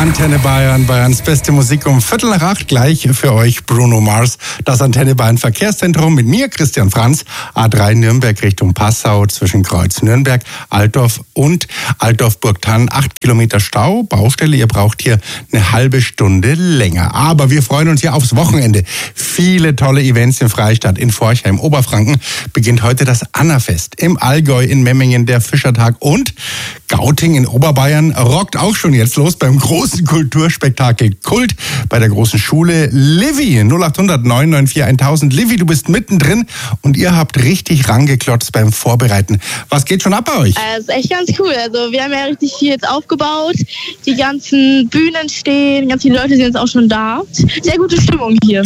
Antenne Bayern, Bayerns beste Musik um 7:45 gleich für euch Bruno Mars. Das Antenne Bayern Verkehrszentrum mit mir, Christian Franz, A3 Nürnberg Richtung Passau zwischen Kreuz Nürnberg, Altdorf und Altdorf-Burgthann. 8 Kilometer Stau, Baustelle, ihr braucht hier eine halbe Stunde länger. Aber wir freuen uns ja aufs Wochenende. Viele tolle Events in Freistadt, in Forchheim, Oberfranken beginnt heute das Annafest. Im Allgäu, in Memmingen der Fischertag und Gauting in Oberbayern rockt auch schon jetzt los beim großen Kulturspektakel Kult bei der großen Schule. Livy 0800 994 1000. Livy, du bist mittendrin und ihr habt richtig rangeklotzt beim Vorbereiten. Was geht schon ab bei euch? Das ist echt ganz cool. Also wir haben ja richtig viel jetzt aufgebaut. Die ganzen Bühnen stehen, ganz viele Leute sind jetzt auch schon da. Sehr gute Stimmung hier.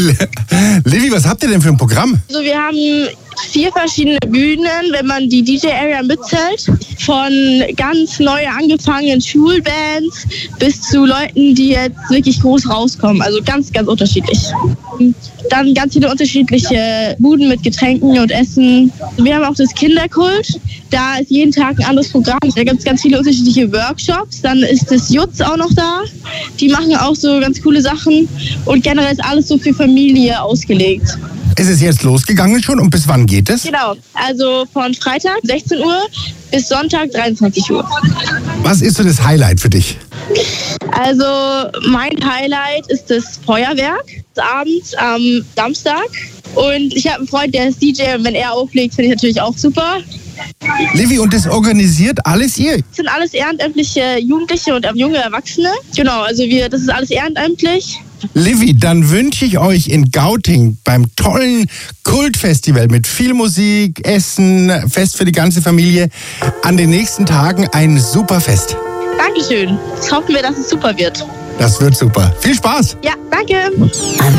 Livy, was habt ihr denn für ein Programm? Also wir haben 4 verschiedene Bühnen, wenn man die DJ-Area mitzählt. Von ganz neu angefangenen Schulbands bis zu Leuten, die jetzt wirklich groß rauskommen. Also ganz, ganz unterschiedlich. Dann ganz viele unterschiedliche Buden mit Getränken und Essen. Wir haben auch das Kinderkult. Da ist jeden Tag ein anderes Programm. Da gibt es ganz viele unterschiedliche Workshops. Dann ist das Jutz auch noch da. Die machen auch so ganz coole Sachen. Und generell ist alles so für Familie ausgelegt. Ist es jetzt losgegangen schon und bis wann geht es? Genau, also von Freitag 16 Uhr bis Sonntag 23 Uhr. Was ist so das Highlight für dich? Also mein Highlight ist das Feuerwerk abends am Samstag. Und ich habe einen Freund, der ist DJ und wenn er auflegt, finde ich natürlich auch super. Livy, und das organisiert alles ihr? Das sind alles ehrenamtliche Jugendliche und junge Erwachsene. Genau, also das ist alles ehrenamtlich. Livy, dann wünsche ich euch in Gauting beim tollen Kultfestival mit viel Musik, Essen, Fest für die ganze Familie an den nächsten Tagen ein super Fest. Dankeschön. Jetzt hoffen wir, dass es super wird. Das wird super. Viel Spaß. Ja, danke.